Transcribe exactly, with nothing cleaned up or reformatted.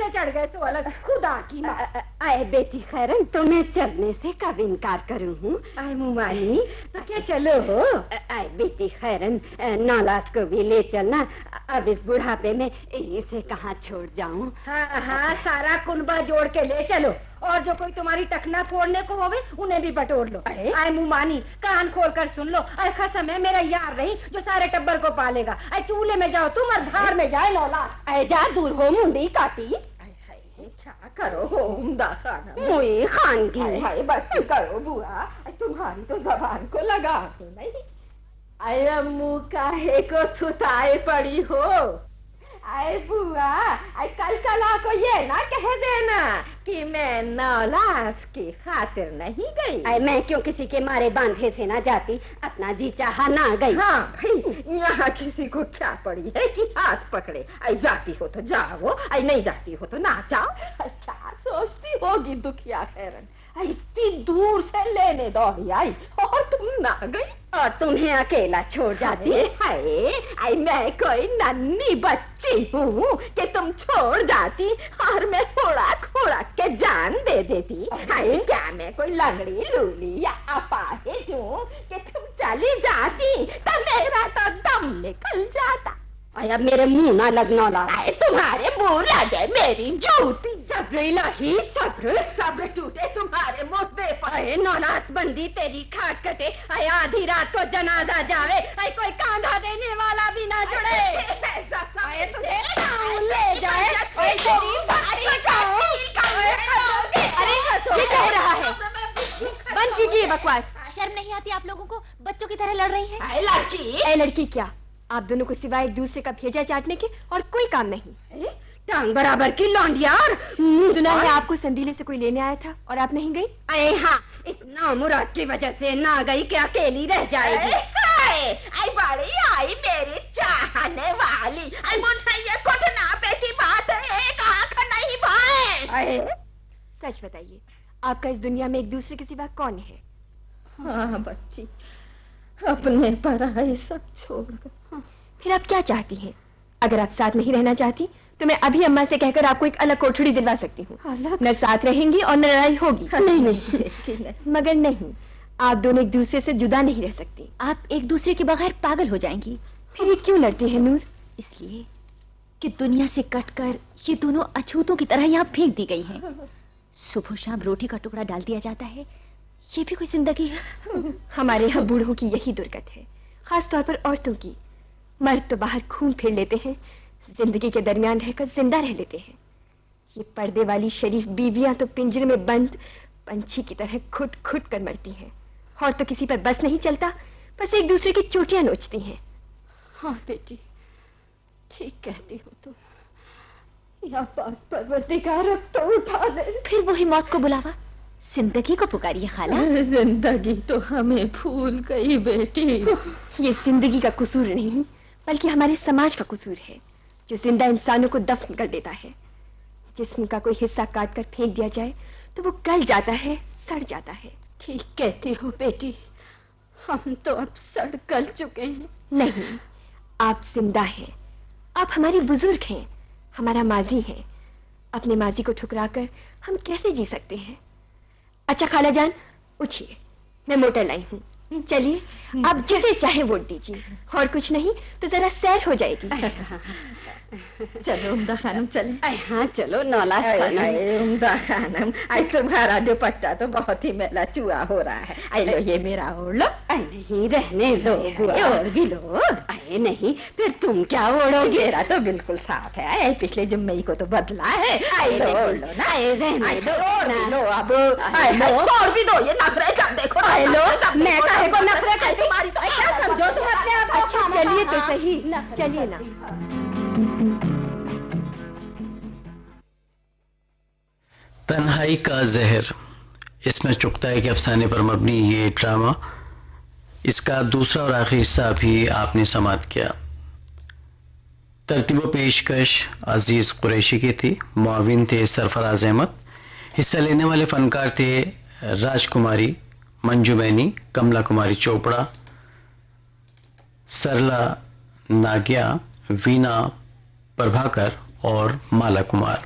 पे चढ़ गए तो अलग, खुदा की माँ। आए बेटी खैरन, तुम्हें चलने से कब इनकार करूँ हूँ? आए मुमानी, तो क्या चलो हो? आए बेटी खैरन, नौलाद को भी ले चलना। अब इस बुढ़ापे में इसे कहाँ छोड़ जाऊँ? हाँ हाँ, सारा कुनबा जोड़ के ले चलो, और जो कोई तुम्हारी टखना फोड़ने को होवे उन्हें भी बटोर लो। आए मुमानी, कान खोल कर सुन लो, आए खसम है मेरा यार नहीं जो सारे टब्बर को पालेगा। आए चूल्हे में जाओ तुम और धार में जाए लौला। आए जा दूर हो मुंडी काटी। क्या करो हो उम्दा खाना, मुई खान की। हाय बस करो बुआ, तुम्हारी तो जबान को लगा के नहीं। आए अम्मू काहे को थुताए पड़ी हो? आए बुआ, आए कल कला को ये ना कह देना कि मैं नौलास की खातिर नहीं गई। आए मैं क्यों किसी के मारे बांधे से ना जाती, अपना जी चाहा ना गई। हाँ भाई, यहाँ किसी को क्या पड़ी है कि हाथ पकड़े। आई जाती हो तो जाओ, आई नहीं जाती हो तो ना जाओ। क्या सोचती होगी दुखिया खैरन, इतनी दूर से लेने दौड़ी आई और तुम ना गई, और तुम्हें अकेला छोड़ जाती। हाय, आई मैं कोई नन्ही बच्ची हूँ कि तुम छोड़ जाती और मैं खोड़ा खोड़ा के जान दे देती। हाय, क्या मैं कोई लंगड़ी लूली या अपाहिज हूँ कि तुम चली जाती तो मेरा तो दम निकल जाता। आया मेरे मुंह ना लगना ला। तुम्हारे मुंह लगे मेरी जूती। सब्र इलाही सब्र, सब्र टूटे तुम्हारे मुर्दे पर। अरे नौलास बंदी तेरी खाट कटे, आए आधी रात को जनाजा जावे, आए कोई कांधा देने वाला भी ना जुड़े। आए तुझे ले जाए, आए तेरी बारी जाओ। अरे ये क्या हो रहा है? बंद कीजिए बकवास। शर्म नहीं आती आप लोगों को? बच्चों की तरह लड़ रही हैं। अरे लड़की, ए लड़की क्या? आप दोनों को सिवाय एक दूसरे का भेजा चाटने के और कोई काम नहीं। टांग बराबर की लौंडिया। सुना है आपको संदीले से कोई लेने आया था और आप नहीं गई? अरे हाँ, इस नामुराद की वजह से ना गई क्या अकेली रह जाएगी। आई बड़ी आई मेरी चाहने वाली, आई मुझे ये घुटना पे की बात है, एक आंख नहीं भाई। सच बताइए, आपका इस दुनिया में एक दूसरे के सिवा कौन है? हाँ बच्ची, अपने पराए सब छोड़कर। हाँ, फिर आप क्या चाहती हैं? अगर आप साथ नहीं रहना चाहती तो मैं अभी अम्मा से कहकर आपको एक अलग कोठड़ी दिलवा सकती हूँ। न साथ रहेंगी और न लड़ाई होगी। नहीं नहीं, नहीं मगर नहीं, आप दोनों एक दूसरे से जुदा नहीं रह सकती। आप एक दूसरे के बगैर पागल हो जाएंगी। फिर ये क्यों लड़ती है नूर? इसलिए कि दुनिया से कटकर ये दोनों अछूतों की तरह यहाँ फेंक दी गई हैं। सुबह शाम रोटी का टुकड़ा डाल दिया जाता है, ये भी कोई जिंदगी है? हमारे यहाँ बूढ़ों की यही दुर्गत है, खास तौर पर औरतों की। मर्द तो बाहर खून फेर लेते हैं, जिंदगी के दरमियान रहकर जिंदा रह लेते हैं। ये पर्दे वाली शरीफ बीवियां तो पिंजरे में बंद पंछी की तरह खुट खुट कर मरती हैं, और तो किसी पर बस नहीं चलता, बस एक दूसरे की चोटियां नोचती हैं। हाँ बेटी, ठीक कहती हो तुम। या बात परवरदिगार तो उठा दे। फिर वही मौत को बुलावा, जिंदगी को पुकारिए खाला। जिंदगी तो हमें भूल गई बेटी। ये जिंदगी का कसूर नहीं बल्कि हमारे समाज का कसूर है, जो जिंदा इंसानों को दफन कर देता है। जिस्म का कोई हिस्सा काट कर फेंक दिया जाए तो वो गल जाता है, सड़ जाता है। ठीक कहती हो बेटी, हम तो अब सड़ गल चुके हैं। नहीं, आप जिंदा हैं, आप हमारी बुजुर्ग हैं, हमारा माजी है। अपने माजी को ठुकराकर हम कैसे जी सकते हैं? अच्छा खाला जान, उठिए, मैं मोटर लाई हूँ। चलिए, आप जिसे चाहे वोट दीजिए, और कुछ नहीं तो जरा सैर हो जाएगी। चलो उम्दा खानम चले। हाँ चलो नौलास खानम। उम्दा खानम, आई तुम्हारा दुपट्टा तो बहुत ही मैला चुआ हो रहा है। आई लो ये मेरा ओढ़ लो। नहीं रहने दो, और भी लो। अरे नहीं, फिर तुम क्या ओढ़ोगे? मेरा तो बिल्कुल साफ है, आई पिछले जुम्मे को तो बदला है। आई लो ओढ़ लो ना। आई रहने दो, ओढ़ लो अब। आई लो, छोड़ भी दो ये नखरे, जब देखो। आई लो, मैं काहे को नखरे करती? तुम्हारी तो क्या समझो तुम अपने आप को? अच्छा चलिए तो सही, चलिए ना। तन्हाई का जहर, इसमें चुगता है कि अफसाने पर मबनी ये ड्रामा, इसका दूसरा और आखिरी हिस्सा भी आपने समाप्त किया। तरतीब पेशकश अजीज़ कुरैशी की थी, मुआविन थे सरफराज अहमद, हिस्सा लेने वाले फनकार थे राजकुमारी, मंजू बैनी, कमला कुमारी चोपड़ा, सरला नागिया, वीना प्रभाकर और माला कुमार।